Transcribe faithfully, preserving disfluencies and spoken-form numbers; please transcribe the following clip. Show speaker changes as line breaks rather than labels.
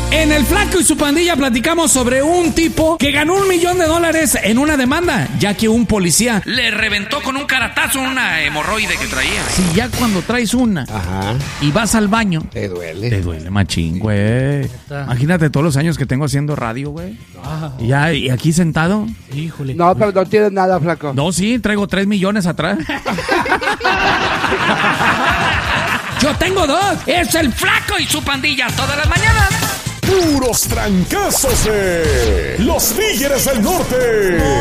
En El Flaco y su pandilla platicamos sobre un tipo que ganó un millón de dólares en una demanda, ya que un policía le reventó con un caratazo una hemorroide que traía. Si ya cuando traes una
Ajá.
y vas al baño,
Te duele.
te duele machín, güey. Imagínate todos los años que tengo haciendo radio, güey. Y ya, y aquí sentado.
Híjole.
No, pero no tienes nada, flaco.
No, sí, traigo tres millones atrás. Yo tengo dos. Es El Flaco y su pandilla todas las mañanas.
Puros trancazos de Los Tigres del Norte.